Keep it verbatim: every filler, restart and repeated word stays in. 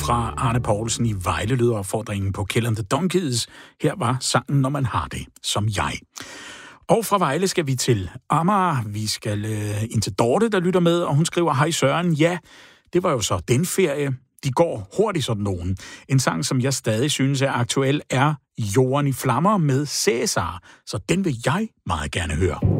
fra Arne Poulsen i Vejle lyder opfordringen på Kill and the Donkeys. Her var sangen Når man har det, som jeg. Og fra Vejle skal vi til Amager. Vi skal øh, ind til Dorte, der lytter med, og hun skriver, hej Søren, ja, det var jo så den ferie. De går hurtigt sådan nogen. En sang, som jeg stadig synes er aktuel, er Jorden i flammer med Cæsar. Så den vil jeg meget gerne høre.